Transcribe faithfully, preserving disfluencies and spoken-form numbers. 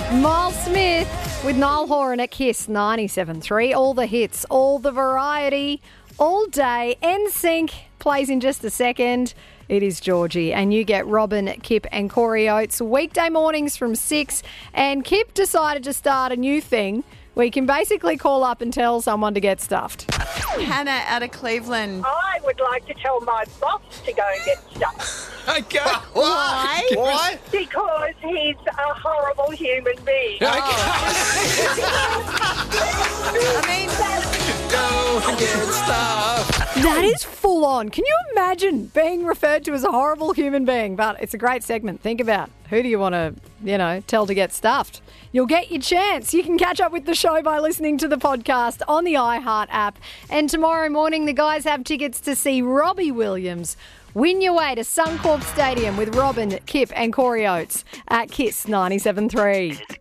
Miles Smith with Niall Horan at Kiss ninety-seven point three. All the hits, all the variety, all day. N Sync plays in just a second. It is Georgie, and you get Robin, Kip and Corey Oates weekday mornings from six. And Kip decided to start a new thing where you can basically call up and tell someone to get stuffed. Hannah out of Cleveland. I would like to tell my boss to go and get stuff Okay. Why? Why? because he's a horrible human being. I mean, Go and get stuff. That is full on. Can you imagine being referred to as a horrible human being? But it's a great segment. Think about who do you want to, you know, tell to get stuffed. You'll get your chance. You can catch up with the show by listening to the podcast on the iHeart app. And tomorrow morning, the guys have tickets to see Robbie Williams. Win your way to Suncorp Stadium with Robin, Kip and Corey Oates at Kiss ninety-seven point three.